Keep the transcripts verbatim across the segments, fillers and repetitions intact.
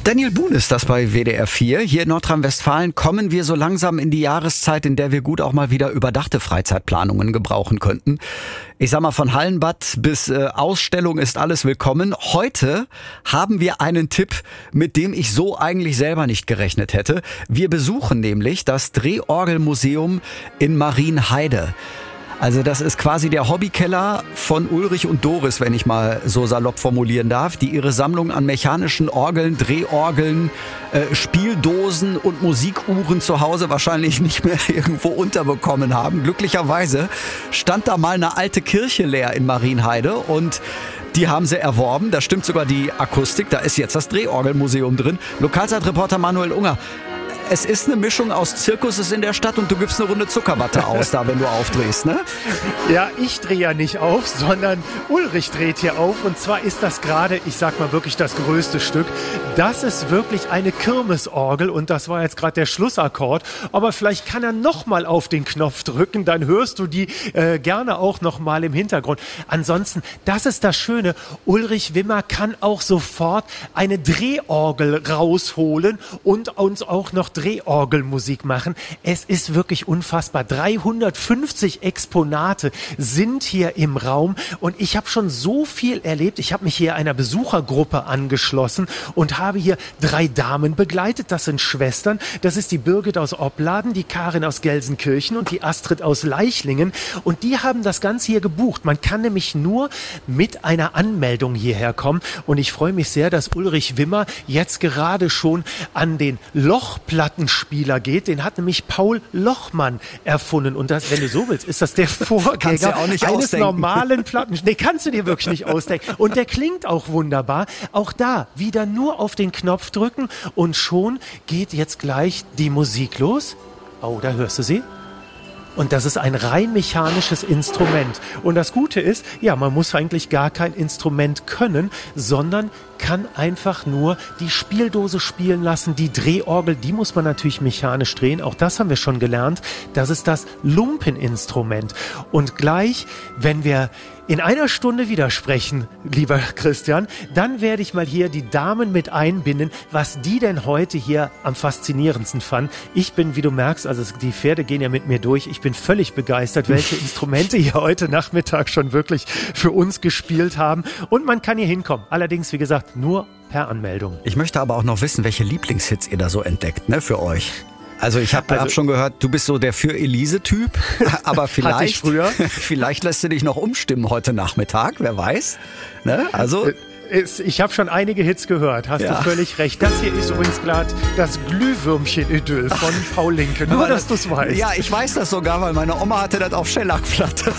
Daniel Boone ist das bei W D R vier. Hier in Nordrhein-Westfalen kommen wir so langsam in die Jahreszeit, in der wir gut auch mal wieder überdachte Freizeitplanungen gebrauchen könnten. Ich sag mal, von Hallenbad bis äh, Ausstellung ist alles willkommen. Heute haben wir einen Tipp, mit dem ich so eigentlich selber nicht gerechnet hätte. Wir besuchen nämlich das Drehorgelmuseum in Marienheide. Also das ist quasi der Hobbykeller von Ulrich und Doris, wenn ich mal so salopp formulieren darf, die ihre Sammlung an mechanischen Orgeln, Drehorgeln, äh, Spieldosen und Musikuhren zu Hause wahrscheinlich nicht mehr irgendwo unterbekommen haben. Glücklicherweise stand da mal eine alte Kirche leer in Marienheide und die haben sie erworben. Da stimmt sogar die Akustik. Da ist jetzt das Drehorgelmuseum drin. Lokalzeitreporter Manuel Unger. Es ist eine Mischung aus Zirkus ist in der Stadt und du gibst eine Runde Zuckerwatte aus, da wenn du aufdrehst, ne? Ja, ich drehe ja nicht auf, sondern Ulrich dreht hier auf. Und zwar ist das gerade, ich sag mal wirklich das größte Stück. Das ist wirklich eine Kirmesorgel und das war jetzt gerade der Schlussakkord. Aber vielleicht kann er nochmal auf den Knopf drücken, dann hörst du die äh, gerne auch nochmal im Hintergrund. Ansonsten, das ist das Schöne, Ulrich Wimmer kann auch sofort eine Drehorgel rausholen und uns auch noch Drehorgelmusik machen. Es ist wirklich unfassbar. dreihundertfünfzig Exponate sind hier im Raum und ich habe schon so viel erlebt. Ich habe mich hier einer Besuchergruppe angeschlossen und habe hier drei Damen begleitet. Das sind Schwestern. Das ist die Birgit aus Opladen, die Karin aus Gelsenkirchen und die Astrid aus Leichlingen. Und die haben das Ganze hier gebucht. Man kann nämlich nur mit einer Anmeldung hierher kommen. Und ich freue mich sehr, dass Ulrich Wimmer jetzt gerade schon an den Lochplattenspieler geht. Den hat nämlich Paul Lochmann erfunden. Und das, wenn du so willst, ist das der Vorgänger auch nicht eines ausdenken. normalen Platten. Nee, kannst du dir wirklich nicht ausdenken. Und der klingt auch wunderbar. Auch da wieder nur auf den Knopf drücken und schon geht jetzt gleich die Musik los. Oh, da hörst du sie. Und das ist ein rein mechanisches Instrument. Und das Gute ist, ja, man muss eigentlich gar kein Instrument können, sondern kann einfach nur die Spieldose spielen lassen. Die Drehorgel, die muss man natürlich mechanisch drehen. Auch das haben wir schon gelernt. Das ist das Lumpeninstrument. Und gleich, wenn wir in einer Stunde wieder sprechen, lieber Christian, dann werde ich mal hier die Damen mit einbinden, was die denn heute hier am faszinierendsten fanden. Ich bin, wie du merkst, also die Pferde gehen ja mit mir durch. Ich bin völlig begeistert, welche Instrumente hier heute Nachmittag schon wirklich für uns gespielt haben. Und man kann hier hinkommen. Allerdings, wie gesagt, nur per Anmeldung. Ich möchte aber auch noch wissen, welche Lieblingshits ihr da so entdeckt, ne, für euch. Also ich habe Also, hab schon gehört, du bist so der für Elise-Typ, aber vielleicht, Hatte ich früher. vielleicht lässt du dich noch umstimmen heute Nachmittag, wer weiß. Ne? Also Ich habe schon einige Hits gehört, hast Ja. du völlig recht. Das hier ist übrigens gerade das Glühwürmchen-Idyll von Paul Linke, nur dass du es weißt. Ja, ich weiß das sogar, weil meine Oma hatte das auf Schellackplatte.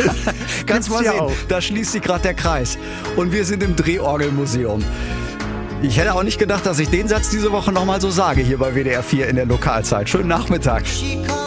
Kannst Gibt's mal ja sehen, auch. da schließt sich gerade der Kreis. Und wir sind im Drehorgelmuseum. Ich hätte auch nicht gedacht, dass ich den Satz diese Woche nochmal so sage hier bei W D R vier in der Lokalzeit. Schönen Nachmittag.